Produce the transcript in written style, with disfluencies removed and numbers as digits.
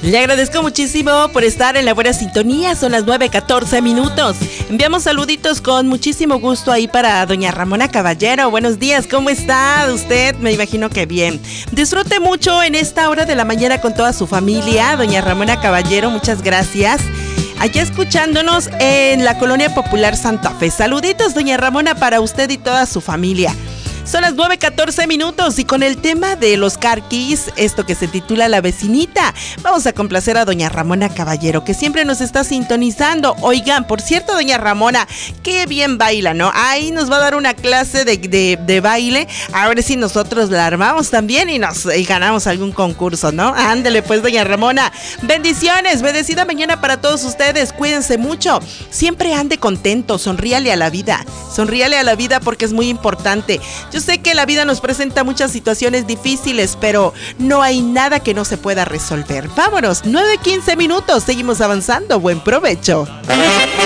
Le agradezco muchísimo por estar en la buena sintonía, son las 9:14 minutos. Enviamos saluditos con muchísimo gusto ahí para doña Ramona Caballero. Buenos días, ¿cómo está usted? Me imagino que bien. Disfrute mucho en esta hora de la mañana con toda su familia. Doña Ramona Caballero, muchas gracias. Allá escuchándonos en la Colonia Popular Santa Fe. Saluditos, doña Ramona, para usted y toda su familia. Son las 9:14 minutos y con el tema de los carquis, esto que se titula La Vecinita, vamos a complacer a doña Ramona Caballero, que siempre nos está sintonizando. Oigan, por cierto, doña Ramona, qué bien baila, ¿no? Ahí nos va a dar una clase de baile, a ver si nosotros la armamos también y ganamos algún concurso, ¿no? Ándele pues, doña Ramona. Bendiciones, bendecida mañana para todos ustedes, cuídense mucho. Siempre ande contento, sonríale a la vida porque es muy importante. Yo sé que la vida nos presenta muchas situaciones difíciles, pero no hay nada que no se pueda resolver. Vámonos, 9:15 minutos, seguimos avanzando. Buen provecho.